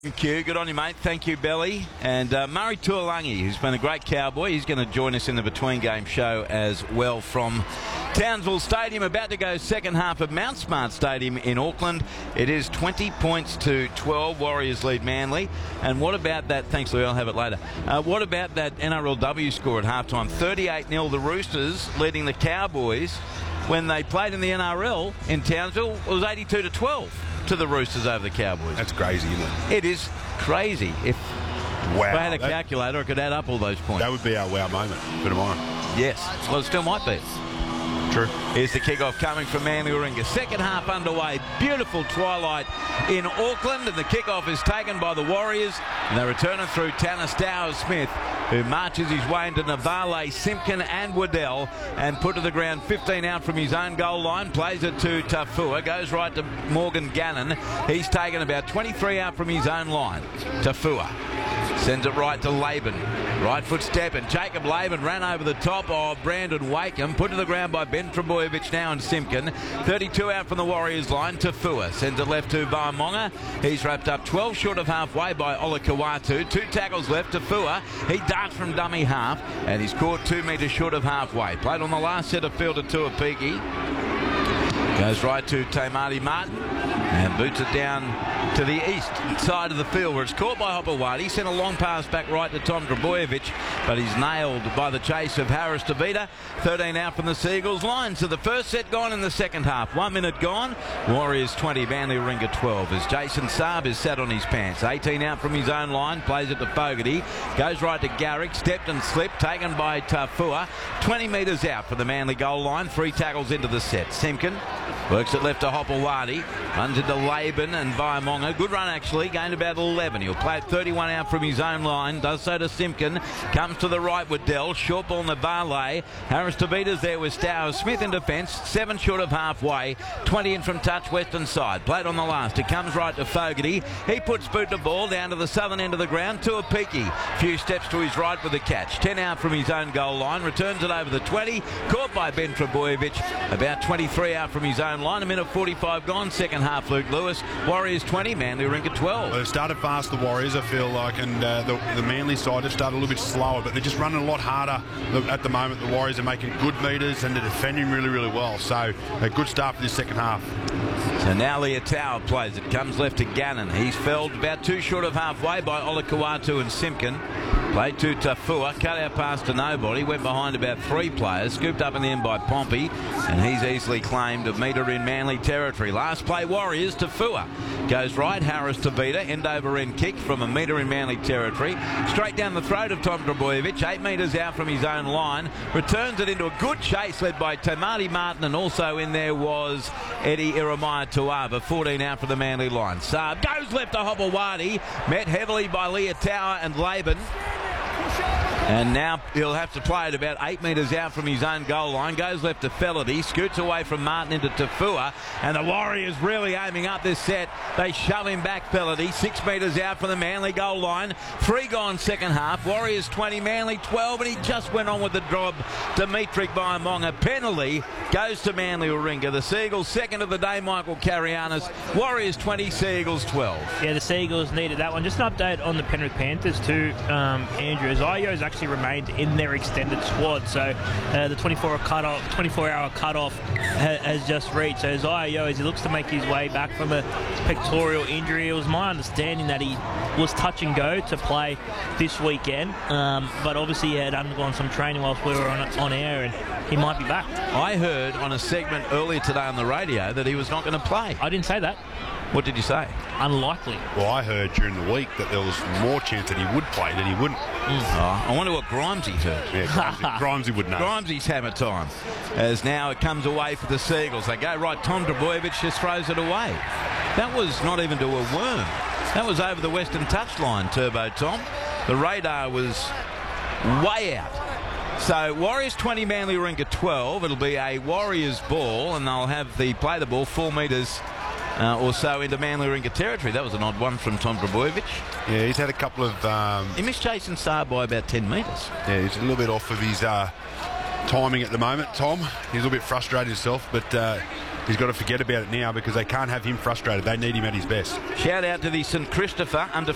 Thank you. Good on you, mate. Thank you, Belly. And Murray Tuolangi, who's been a great cowboy, he's going to join us in the Between Game show as well from Townsville Stadium. About to go second half of Mount Smart Stadium in Auckland. It is 20 points to 12. Warriors lead Manly. And what about that? Thanks, Louis. I'll have it later. What about that NRLW score at halftime? 38-0. The Roosters leading the Cowboys. When they played in the NRL in Townsville, it was 82-12 to the Roosters over the Cowboys. That's crazy, isn't it? It is crazy. If I had a calculator, I could add up all those points. That would be our wow moment for tomorrow. Yes. Well, it still might be. True. Here's the kickoff coming from Manly Warringah. Second half underway. Beautiful twilight in Auckland, and the kickoff is taken by the Warriors, and they return it through Tanner Stowers-Smith, who marches his way into Navale, Simpkin and Waddell, and put to the ground 15 out from his own goal line, plays it to Tafua, goes right to Morgan Gannon. He's taken about 23 out from his own line. Tafua sends it right to Laban. Right foot step, and Jacob Laban ran over the top of Brandon Wakeham, put to the ground by Ben Trebojevic now and Simpkin. 32 out from the Warriors line. Tafua sends it left to Vaimonga. He's wrapped up 12 short of halfway by Ola Kawatu. 2 tackles left. Tafua, he darts from dummy half, and he's caught 2 metres short of halfway. Played on the last set of field to Tuapiki. Goes right to Tamati Martin and boots it down to the east side of the field, where it's caught by Hopewadi. Sent a long pass back right to Tom Trebojevic, but he's nailed by the chase of Harris Tavita. 13 out from the Seagulls line. So the first set gone in the second half. 1 minute gone. Warriors 20, Manly Warringah 12, as Jason Saab is sat on his pants. 18 out from his own line. Plays it to Fogarty. Goes right to Garrick. Stepped and slipped. Taken by Tafua. 20 metres out for the Manly goal line. 3 tackles into the set. Simpkin works it left to Hopewadi. Runs into Laban and Vaimonga. Good run, actually. Gained about 11. He'll play it 31 out from his own line. Does so to Simpkin. Comes to the right with Dell. Short ball Navale. Harris Tavita's there with Stowers. Smith in defence. 7 short of halfway. 20 in from touch western side. Played on the last. It comes right to Fogarty. He puts boot the ball down to the southern end of the ground. Tuapiki. Few steps to his right with the catch. 10 out from his own goal line. Returns it over the 20. Caught by Ben Trebojevic. About 23 out from his own line. 1 minute 45 gone. Second half, Luke Lewis. Warriors 20, Manly Warringah 12. Well, they've started fast, the Warriors, I feel like, and the Manly side have started a little bit slower, but they're just running a lot harder at the moment. The Warriors are making good metres and they're defending really, really well. So a good start for this second half. So now Leotau plays it. Comes left to Gannon. He's felled about 2 short of halfway by Ola Kawatu and Simpkin. Played to Tafua, cut out pass to nobody, went behind about 3 players, scooped up in the end by Pompey, and he's easily claimed a metre in Manly territory. Last play, Warriors. Tafua goes right, Harris Tavita, end over end kick from a metre in Manly territory, straight down the throat of Tom Trebojevic, 8 metres out from his own line, returns it into a good chase led by Tamati Martin, and also in there was Eddie Iremaya Tuava. 14 out for the Manly line. Saab goes left to Hopewadi, met heavily by Leotau and Laban. And now he'll have to play it about 8 metres out from his own goal line. Goes left to Felity. Scoots away from Martin into Tafua. And the Warriors really aiming up this set. They shove him back, Felity. 6 metres out from the Manly goal line. 3 gone second half. Warriors 20, Manly 12. And he just went on with the job. Dimitri Vaimonga. Penalty goes to Manly Warringah. The Seagulls second of the day, Michael Carianis. Warriors 20, Seagulls 12. Yeah, the Seagulls needed that one. Just an update on the Penrith Panthers too, Andrew. Isaio's actually remained in their extended squad, so the 24-hour cutoff has just reached. So Isaio, as he looks to make his way back from a pectoral injury, it was my understanding that he was touch and go to play this weekend, but obviously he had undergone some training whilst we were on air, and he might be back. I heard on a segment earlier today on the radio that he was not going to play. I didn't say that. What did you say? Unlikely. Well, I heard during the week that there was more chance that he would play than he wouldn't. Oh, I wonder what Grimesy heard. Yeah, Grimesy would know. Grimesy's hammer time. As now it comes away for the Seagulls. They go right. Tom Trebojevic just throws it away. That was not even to a worm. That was over the western touchline, Turbo Tom. The radar was way out. So Warriors 20, Manly Warringah 12. It'll be a Warriors ball, and they'll have play the ball 4 metres or so into Manly Warringah territory. That was an odd one from Tom Trebojevic. Yeah, he's had a couple of... he missed Jason Saab by about 10 metres. Yeah, he's a little bit off of his timing at the moment, Tom. He's a little bit frustrated himself, but he's got to forget about it now because they can't have him frustrated. They need him at his best. Shout out to the St Christopher under